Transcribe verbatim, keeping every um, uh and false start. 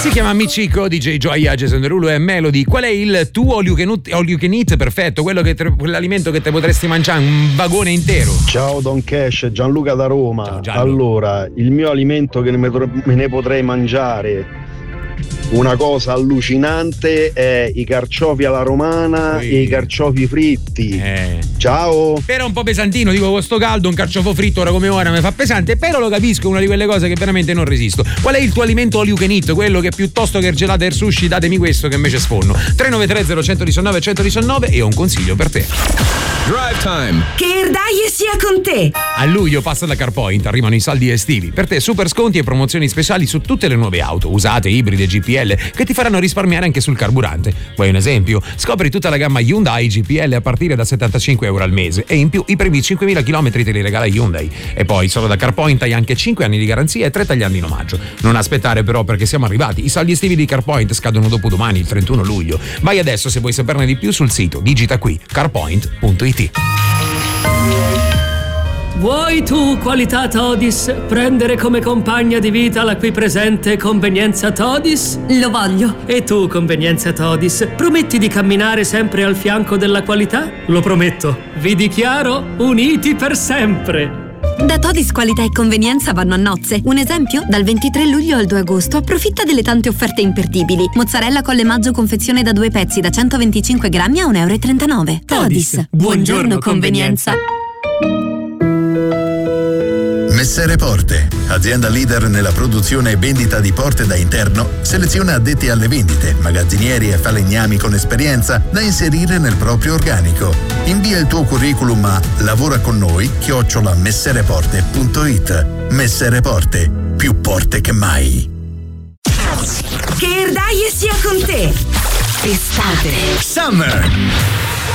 Si chiama Michiko, D J Joya, Jason Derulo e Melody. Qual è il tuo all you can, all you can eat perfetto? Quello che te, quell'alimento che te potresti mangiare un vagone intero. Ciao Don Cash, Gianluca da Roma. Ciao, allora, il mio alimento che me ne potrei mangiare, una cosa allucinante, è i carciofi alla romana sì. e i carciofi fritti. Eh. Ciao. Però un po' pesantino, dico con sto caldo, un carciofo fritto ora come ora mi fa pesante, però lo capisco, è una di quelle cose che veramente non resisto. Qual è il tuo alimento all you can eat? Quello che piuttosto che il gelato e il sushi, datemi questo che invece sforno. tre nove tre zero uno uno nove uno uno nove e ho un consiglio per te. Drive Time. Che Erdaie sia con te. A luglio passa da CarPoint, arrivano i saldi estivi. Per te super sconti e promozioni speciali su tutte le nuove auto, usate, ibride, G P L, che ti faranno risparmiare anche sul carburante. Vuoi un esempio? Scopri tutta la gamma Hyundai G P L a partire da settantacinque euro al mese e in più i primi cinquemila chilometri te li regala Hyundai. E poi solo da CarPoint hai anche cinque anni di garanzia e tre tagliandi in omaggio. Non aspettare però, perché siamo arrivati. I saldi estivi di CarPoint scadono dopo domani, il trentuno luglio. Vai adesso se vuoi saperne di più sul sito, digita qui carpoint punto it. Vuoi tu, qualità Todis, prendere come compagna di vita la qui presente convenienza Todis? Lo voglio. E tu, convenienza Todis, prometti di camminare sempre al fianco della qualità? Lo prometto. Vi dichiaro uniti per sempre. Da Todis qualità e convenienza vanno a nozze. Un esempio? Dal ventitré luglio al due agosto approfitta delle tante offerte imperdibili. Mozzarella Colle Maggio confezione da due pezzi da centoventicinque grammi a un euro e trentanove. Todis. Todis. Buongiorno convenienza. Messere Porte, azienda leader nella produzione e vendita di porte da interno, seleziona addetti alle vendite, magazzinieri e falegnami con esperienza da inserire nel proprio organico. Invia il tuo curriculum a lavora con noi chiocciola messereporte punto it. Messere Porte, più porte che mai. Che Erdaie sia con te. Estate. Summer.